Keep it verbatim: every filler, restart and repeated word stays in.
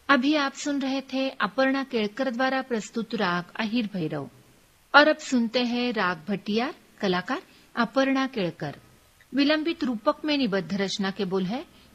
अभी आप सुन रहे थे अपर्णा केळकर द्वारा प्रस्तुत राग अहिर भैरव। और अब सुनते हैं राग भटियार, कलाकार अपर्णा केळकर। विलंबित रूपक में निबद्ध रचना के बोल है